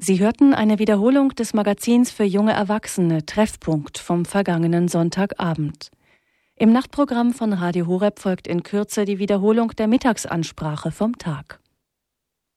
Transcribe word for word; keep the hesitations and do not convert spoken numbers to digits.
Sie hörten eine Wiederholung des Magazins für junge Erwachsene Treffpunkt vom vergangenen Sonntagabend. Im Nachtprogramm von Radio Horeb folgt in Kürze die Wiederholung der Mittagsansprache vom Tag.